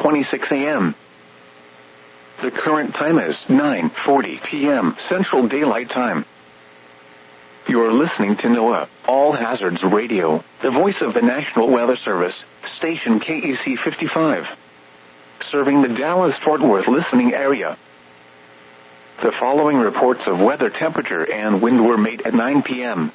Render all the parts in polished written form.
6:26 a.m. The current time is 9:40 p.m. Central Daylight Time. You're listening to NOAA, All Hazards Radio, the voice of the National Weather Service, station KEC 55. Serving the Dallas-Fort Worth listening area. The following reports of weather temperature and wind were made at 9 p.m.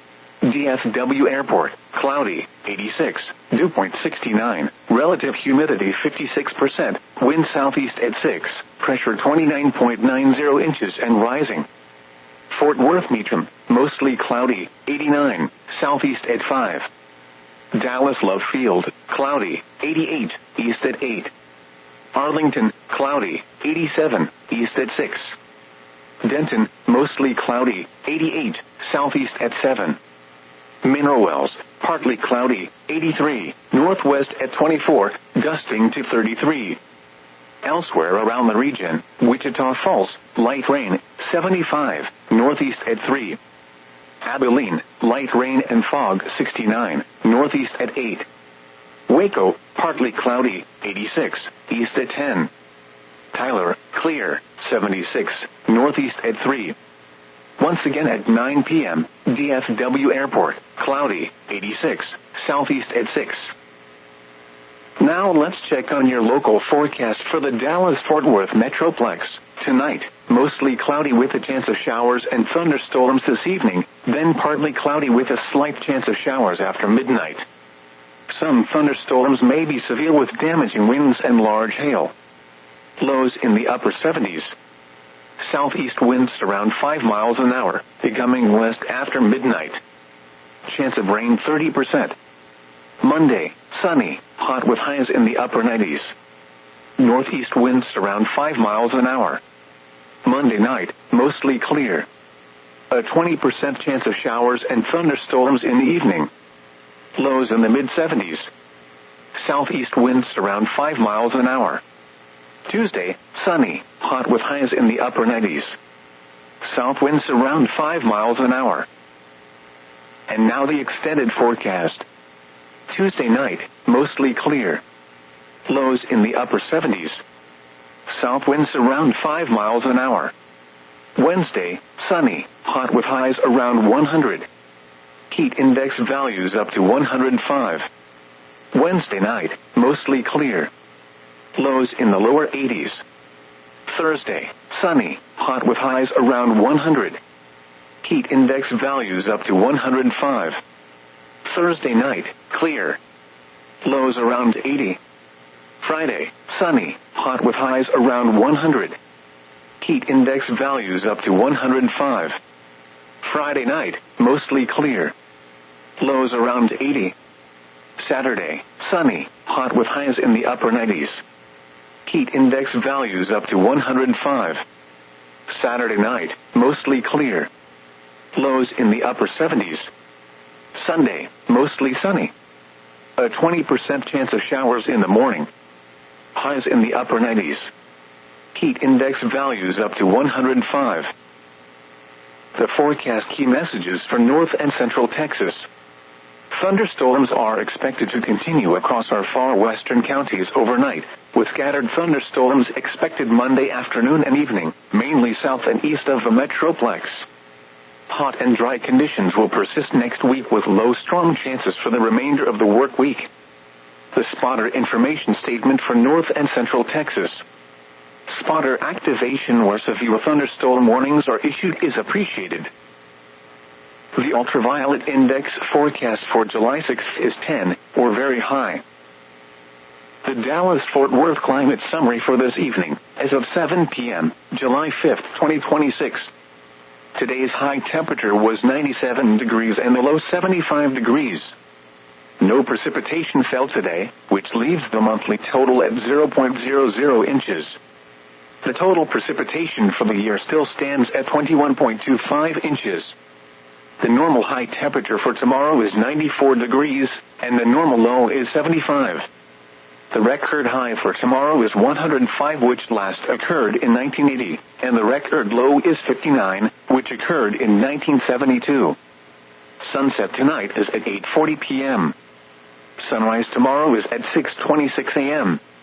DFW Airport, cloudy, 86, dew point 69, relative humidity 56%, wind southeast at 6, pressure 29.90 inches and rising. Fort Worth Meacham, mostly cloudy, 89, southeast at 5. Dallas Love Field, cloudy, 88, east at 8. Arlington, cloudy, 87, east at 6. Denton, mostly cloudy, 88, southeast at 7. Mineral Wells, partly cloudy, 83, northwest at 24, gusting to 33. Elsewhere around the region, Wichita Falls, light rain, 75, northeast at 3. Abilene, light rain and fog, 69, northeast at 8. Waco, partly cloudy, 86, east at 10. Tyler, clear, 76, northeast at 3. Once again at 9 p.m., DFW Airport, cloudy, 86, southeast at 6. Now let's check on your local forecast for the Dallas-Fort Worth Metroplex. Tonight, mostly cloudy with a chance of showers and thunderstorms this evening, then partly cloudy with a slight chance of showers after midnight. Some thunderstorms may be severe with damaging winds and large hail. Lows in the upper 70s. Southeast winds around 5 miles an hour, becoming west after midnight. Chance of rain 30%. Monday, sunny, hot with highs in the upper 90s. Northeast winds around 5 miles an hour. Monday night, mostly clear. A 20% chance of showers and thunderstorms in the evening. Lows in the mid-70s. Southeast winds around 5 miles an hour. Tuesday, sunny, hot with highs in the upper 90s. South winds around 5 miles an hour. And now the extended forecast. Tuesday night, mostly clear. Lows in the upper 70s. South winds around 5 miles an hour. Wednesday, sunny, hot with highs around 100. Heat index values up to 105. Wednesday night, mostly clear. Lows in the lower 80s. Thursday, sunny, hot with highs around 100. Heat index values up to 105. Thursday night, clear. Lows around 80. Friday, sunny, hot with highs around 100. Heat index values up to 105. Friday night, mostly clear. Lows around 80. Saturday, sunny, hot with highs in the upper 90s. Heat index values up to 105. Saturday night, mostly clear. Lows in the upper 70s. Sunday, mostly sunny. A 20% chance of showers in the morning. Highs in the upper 90s. Heat index values up to 105. The forecast key messages for North and Central Texas. Thunderstorms are expected to continue across our far western counties overnight, with scattered thunderstorms expected Monday afternoon and evening, mainly south and east of the Metroplex. Hot and dry conditions will persist next week with low strong chances for the remainder of the work week. The spotter information statement for North and Central Texas. Spotter activation where severe thunderstorm warnings are issued is appreciated. The ultraviolet index forecast for July 6th is 10, or very high. The Dallas-Fort Worth climate summary for this evening, as of 7 p.m., July 5th, 2026. Today's high temperature was 97 degrees and the low 75 degrees. No precipitation fell today, which leaves the monthly total at 0.00 inches. The total precipitation for the year still stands at 21.25 inches. The normal high temperature for tomorrow is 94 degrees, and the normal low is 75. The record high for tomorrow is 105, which last occurred in 1980, and the record low is 59, which occurred in 1972. Sunset tonight is at 8:40 p.m. Sunrise tomorrow is at 6:26 a.m.